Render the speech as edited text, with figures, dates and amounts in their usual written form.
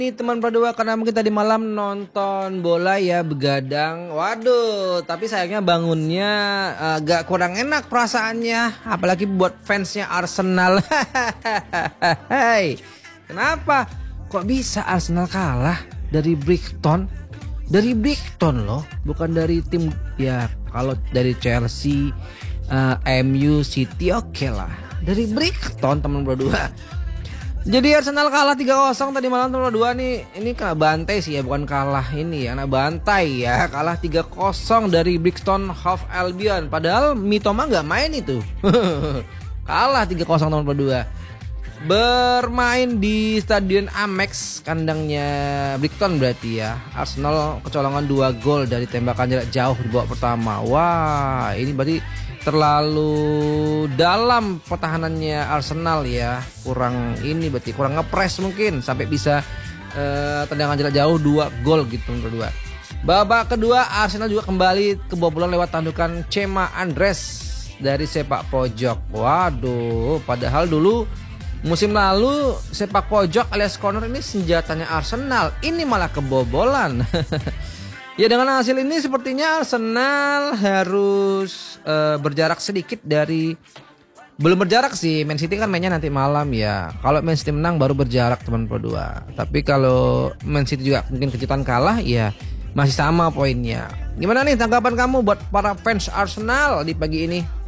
Ini teman berdua karena mungkin tadi malam nonton bola ya begadang. Waduh, tapi sayangnya bangunnya agak kurang enak perasaannya, apalagi buat fansnya Arsenal. Hei, kenapa? Kok bisa Arsenal kalah dari Brighton? Dari Brighton loh, bukan dari tim ya. Kalau dari Chelsea, MU, City oke lah. Dari Brighton teman berdua. Jadi Arsenal kalah 3-0 tadi malam teman berdua nih. Ini kena bantai sih ya, bukan kalah ini ya, kena bantai ya. Kalah 3-0 dari Brighton Hove Albion. Padahal Mitoma nggak main itu. Kalah 3-0 teman berdua. Bermain di Stadion Amex, kandangnya Brighton berarti ya. Arsenal kecolongan 2 gol dari tembakan jarak jauh di babak pertama. Wah, ini berarti terlalu dalam pertahanannya Arsenal ya. Kurang ini berarti kurang ngepres mungkin sampai bisa tendangan jarak jauh 2 gol gitu berdua. Babak kedua Arsenal juga kembali kebobolan lewat tandukan Chema Andres dari sepak pojok. Waduh, padahal dulu musim lalu sepak pojok alias corner ini senjatanya Arsenal. Ini malah kebobolan. Ya dengan hasil ini sepertinya Arsenal harus berjarak sedikit dari, belum berjarak sih, Man City kan mainnya nanti malam ya. Kalau Man City menang baru berjarak teman berdua. Tapi kalau Man City juga mungkin kejutan kalah ya masih sama poinnya. Gimana nih tanggapan kamu buat para fans Arsenal di pagi ini?